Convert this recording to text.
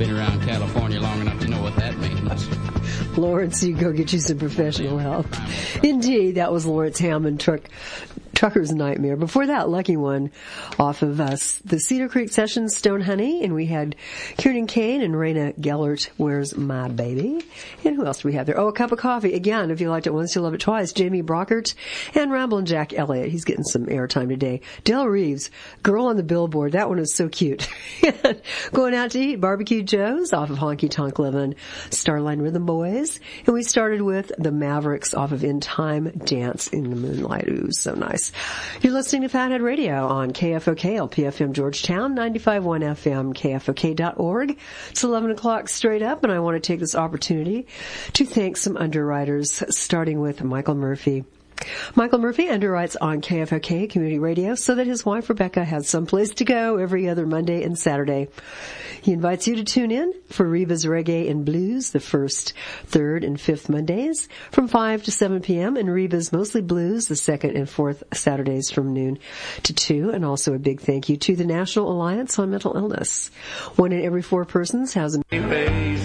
been around California long enough to know what that means. Lawrence, you go get you some professional help. Indeed, that was Lawrence Hammond, Trucker's Nightmare. Before that, Lucky One off of the Cedar Creek Sessions, Stone Honey, and we had Kieran Kane and Raina Gellert, Where's My Baby? And who else do we have there? Oh, A Cup of Coffee. Again, if you liked it once, you'll love it twice. Jamie Brockert and Ramblin' Jack Elliott. He's getting some airtime today. Del Reeves, Girl on the Billboard. That one is so cute. Going out to eat, Barbecue Joe's off of Honky Tonk Livin', Starline Rhythm Boys. And we started with the Mavericks off of In Time, Dance in the Moonlight. Ooh, so nice. You're listening to Fathead Radio on KFOK, LPFM Georgetown, 95.1 FM, KFOK.org. It's 11 o'clock straight up, and I want to take this opportunity to thank some underwriters, starting with Michael Murphy. Michael Murphy underwrites on KFOK Community Radio so that his wife Rebecca has someplace to go every other Monday and Saturday. He invites you to tune in for Reba's Reggae and Blues the first, third, and fifth Mondays from 5 to 7 p.m. and Reba's Mostly Blues the second and fourth Saturdays from noon to 2. And also a big thank you to the National Alliance on Mental Illness. 1 in every 4 persons has a